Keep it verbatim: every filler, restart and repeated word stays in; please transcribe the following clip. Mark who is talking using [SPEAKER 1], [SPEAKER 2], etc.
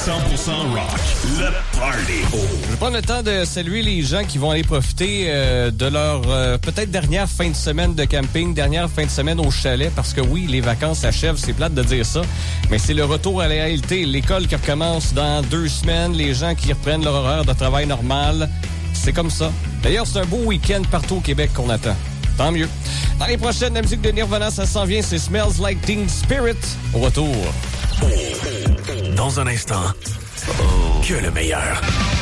[SPEAKER 1] cent pour cent rock, le party.
[SPEAKER 2] Je vais prendre le temps de saluer les gens qui vont aller profiter euh, de leur euh, peut-être dernière fin de semaine de camping, dernière fin de semaine au chalet, parce que oui, les vacances s'achèvent, c'est plate de dire ça, mais c'est le retour à la réalité. L'école qui recommence dans deux semaines, les gens qui reprennent leur horaire de travail normal, c'est comme ça. D'ailleurs, c'est un beau week-end partout au Québec qu'on attend. Tant mieux. Dans les prochaines, la musique de Nirvana, ça s'en vient, c'est Smells Like Teen Spirit. Au retour.
[SPEAKER 1] Dans un instant, que le meilleur.